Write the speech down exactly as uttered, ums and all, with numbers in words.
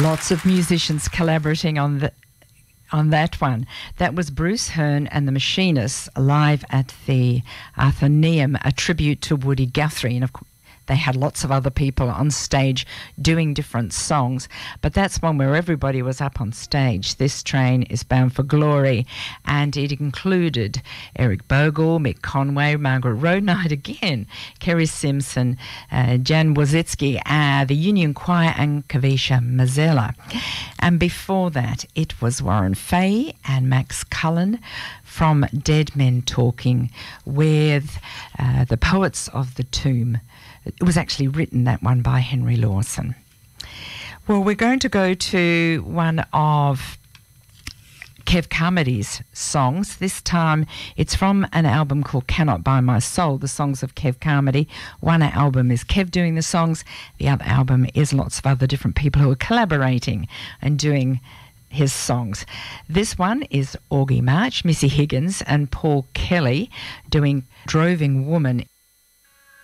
Lots of musicians collaborating on the on that one. That was Bruce Hearn and the Machinists live at the Athenaeum, a tribute to Woody Guthrie. And of course, they had lots of other people on stage doing different songs, but that's one where everybody was up on stage. This Train is Bound for Glory, and it included Eric Bogle, Mick Conway, Margaret Roadnight again, Kerry Simpson, uh, Jan Wozitsky, uh, the Union Choir, and Kavisha Mazzella. And before that, it was Warren Fay and Max Cullen from Dead Men Talking with uh, the Poets of the Tomb. It was actually written, that one, by Henry Lawson. Well, we're going to go to one of Kev Carmody's songs. This time it's from an album called Cannot Buy My Soul, the songs of Kev Carmody. One album is Kev doing the songs. The other album is lots of other different people who are collaborating and doing his songs. This one is Augie March, Missy Higgins and Paul Kelly doing Droving Woman